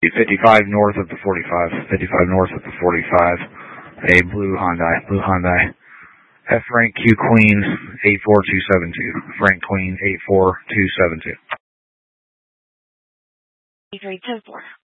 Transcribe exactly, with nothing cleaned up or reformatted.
fifty-five north of the forty-five. fifty-five north of the forty-five. A blue Hyundai. Blue Hyundai. F Frank Q Queen eight four two seven two. Frank Queen eight four two seven two. three ten four.